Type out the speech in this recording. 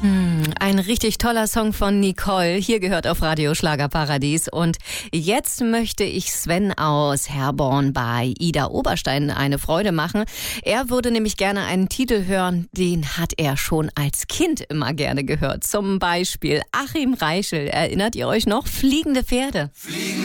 Ein richtig toller Song von Nicole, hier gehört auf Radio Schlagerparadies. Und jetzt möchte ich Sven aus Herborn bei Ida Oberstein eine Freude machen. Er würde nämlich gerne einen Titel hören, den hat er schon als Kind immer gerne gehört. Zum Beispiel Achim Reichel, erinnert ihr euch noch? Fliegende Pferde.